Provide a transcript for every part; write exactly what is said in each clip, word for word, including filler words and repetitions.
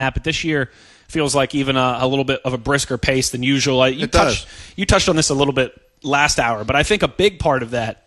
but this year feels like even a, a little bit of a brisker pace than usual. You it touched, does. You touched on this a little bit last hour, but I think a big part of that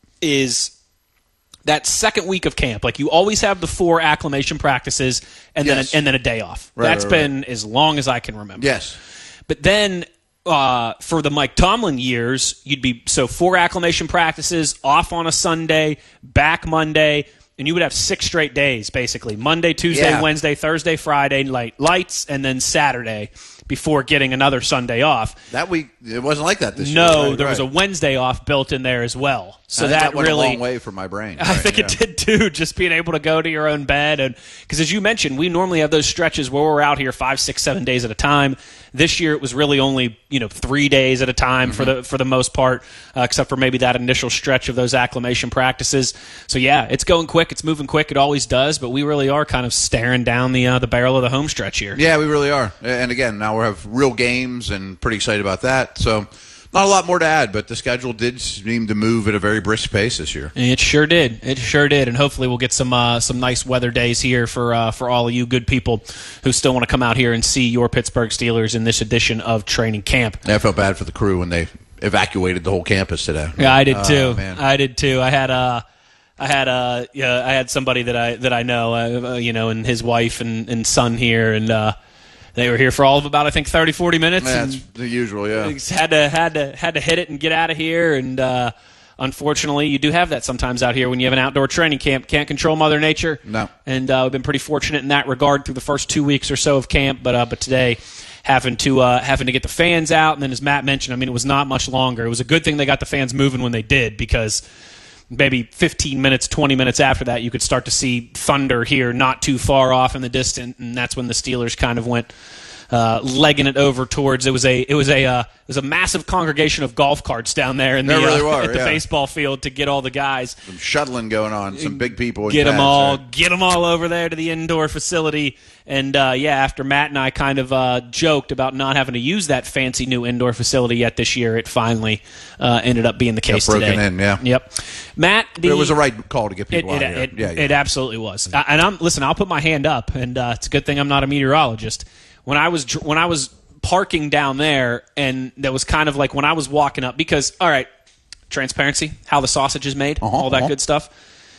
is that second week of camp. Like, you always have the four acclimation practices and yes. then a, and then a day off. Right, That's right, been right. as long as I can remember. Yes. But then uh, for the Mike Tomlin years, you'd be so four acclimation practices, off on a Sunday, back Monday, and you would have six straight days, basically. Monday, Tuesday, yeah. Wednesday, Thursday, Friday, light, lights, and then Saturday before getting another Sunday off. That week, it wasn't like that this no, year. No, there right. was a Wednesday off built in there as well. So I think that, that went really a long way for my brain. I right, think yeah. it did too, just being able to go to your own bed. And because as you mentioned, we normally have those stretches where we're out here five, six, seven days at a time. This year it was really only, you know, three days at a time mm-hmm. for the for the most part, uh, except for maybe that initial stretch of those acclimation practices. So yeah, it's going quick, it's moving quick, it always does. But we really are kind of staring down the uh, the barrel of the home stretch here. Yeah, we really are. And again, now we have real games, and pretty excited about that. So. Not a lot more to add, but the schedule did seem to move at a very brisk pace this year. It sure did. It sure did, and hopefully we'll get some uh, some nice weather days here for uh, for all of you good people who still want to come out here and see your Pittsburgh Steelers in this edition of training camp. Yeah, I felt bad for the crew when they evacuated the whole campus today. Yeah, I did too. Oh, man. I did too. I had uh, I had uh, yeah, I had somebody that I that I know, uh, you know, and his wife and, and son here, and. Uh, They were here for all of about, I think, thirty, forty minutes. Yeah, that's the usual, yeah. Had to, had to, had to hit it and get out of here. And uh, unfortunately, you do have that sometimes out here when you have an outdoor training camp. Can't control Mother Nature. No. And uh, we've been pretty fortunate in that regard through the first two weeks or so of camp. But uh, but today, having to uh, having to get the fans out. And then as Matt mentioned, I mean, it was not much longer. It was a good thing they got the fans moving when they did, because maybe fifteen minutes, twenty minutes after that, you could start to see thunder here not too far off in the distance, and that's when the Steelers kind of went uh, legging it over towards. It was a it was a uh, it was a massive congregation of golf carts down there in the, there really uh, were, at the yeah. baseball field to get all the guys. Some shuttling going on, some big people. Get them pads, all, right? get them all over there to the indoor facility. And uh, yeah, after Matt and I kind of uh, joked about not having to use that fancy new indoor facility yet this year, it finally uh, ended up being the case Got broken today. in, yeah. Yep, Matt. The, But it was the right call to get it, people it, out here. it, yeah, yeah. it absolutely was. Uh, and I'm listen. I'll put my hand up, and uh, it's a good thing I'm not a meteorologist. When I was dr- when I was parking down there, and that was kind of like when I was walking up, because all right, transparency, how the sausage is made, Uh-huh, all that uh-huh. good stuff.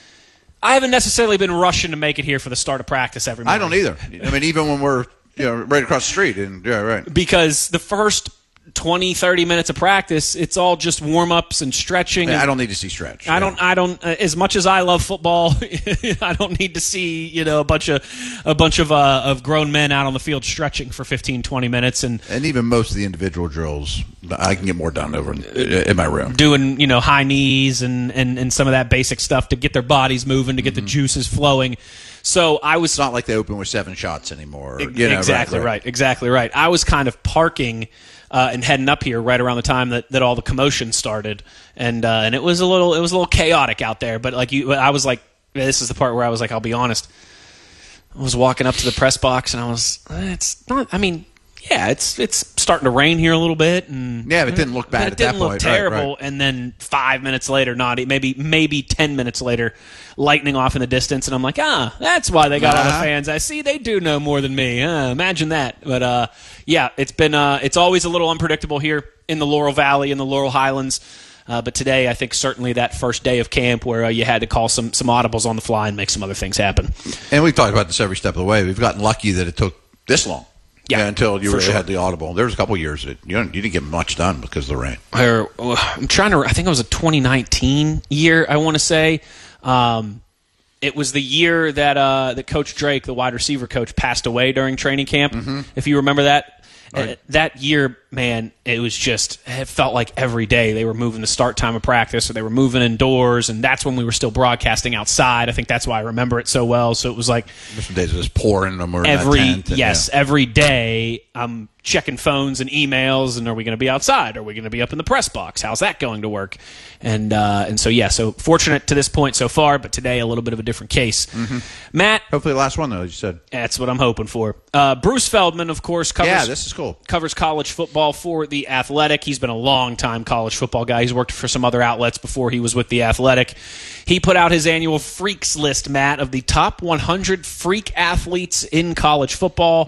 I haven't necessarily been rushing to make it here for the start of practice every morning. I don't either. I mean, even when we're you know right across the street, and yeah, right. Because the first twenty, thirty minutes of practice, it's all just warm-ups and stretching. Yeah, and I don't need to see stretch. I yeah. don't. I don't. Uh, as much as I love football, I don't need to see you know a bunch of a bunch of uh, of grown men out on the field stretching for fifteen, twenty minutes and And even most of the individual drills, I can get more done over in, in my room. doing you know high knees and, and, and some of that basic stuff to get their bodies moving, to get Mm-hmm. the juices flowing. So I was It's not like they open with seven shots anymore. You know, exactly right, right. right. Exactly right. I was kind of parking uh, and heading up here right around the time that, that all the commotion started, and uh, and it was a little it was a little chaotic out there. But like you, I was like, this is the part where I was like, I'll be honest. I was walking up to the press box, and I was, it's not. I mean, yeah, it's it's starting to rain here a little bit, and Yeah, but it didn't look bad but it at didn't that look point. Right, terrible. right. And then five minutes later, not maybe maybe ten minutes later, lightning off in the distance, and I'm like, ah, that's why they got all the Uh-huh. fans. I see they do know more than me. Uh, imagine that. But uh, yeah, it's been uh, it's always a little unpredictable here in the Laurel Valley, in the Laurel Highlands. Uh, but today, I think certainly that first day of camp where uh, you had to call some some audibles on the fly and make some other things happen. And we've talked about this every step of the way. We've gotten lucky that it took this long. Yeah, until you for really sure. had the audible. There was a couple of years that you, didn't- you didn't get much done because of the rain. Or, uh, I'm trying to. I think it was a twenty nineteen year. I want to say. Um, it was the year that uh, that Coach Drake, the wide receiver coach, passed away during training camp. Mm-hmm. If you remember that. Right. Uh, that year, man, it was just, it felt like every day they were moving the start time of practice, or they were moving indoors, and that's when we were still broadcasting outside. I think that's why I remember it so well. So it was like There's some days it was pouring them or every in that tent and, yes, yeah. every day I'm checking phones and emails, and are we going to be outside? Are we going to be up in the press box? How's that going to work? And uh, and so, yeah, so fortunate to this point so far, but today a little bit of a different case. Mm-hmm. Matt. Hopefully the last one, though, as you said. That's what I'm hoping for. Uh, Bruce Feldman, of course, covers, yeah, this is cool. covers college football for The Athletic. He's been a long-time college football guy. He's worked for some other outlets before he was with The Athletic. He put out his annual Freaks list, Matt, of the top one hundred freak athletes in college football.